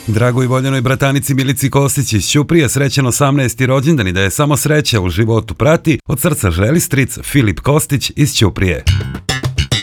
Drago i voljenoj bratanici Milici Kostić iz Ćuprije srećan 18. rođendan i da je samo sreća u životu prati, od srca želi stric Filip Kostić iz Ćuprije.